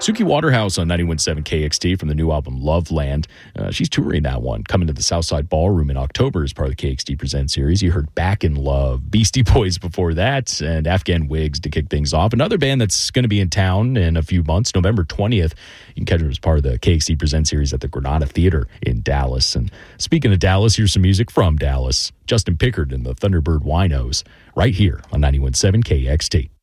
Suki Waterhouse on 91.7 KXT from the new album Loveland. She's touring that one, coming to the Southside Ballroom in October as part of the KXT Present series. You heard Back in Love, Beastie Boys before that, and Afghan Wigs to kick things off. Another band that's going to be in town in a few months, November 20th. You can catch them as part of the KXT Present series at the Granada Theater in Dallas. And speaking of Dallas, here's some music from Dallas. Justin Pickard and the Thunderbird Winos right here on 91.7 KXT.